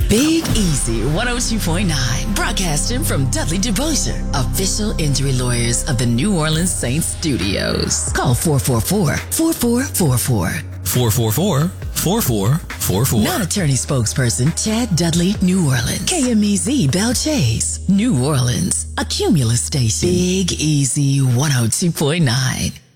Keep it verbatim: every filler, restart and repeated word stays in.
Big Easy one oh two point nine, broadcasting from Dudley DeBosier, official injury lawyers of the New Orleans Saints studios. Call four four four, four four four four. four four four, four four four four. Non-attorney spokesperson Chad Dudley, New Orleans. K M E Z Bell Chase, New Orleans. A Cumulus station. Big Easy one oh two point nine.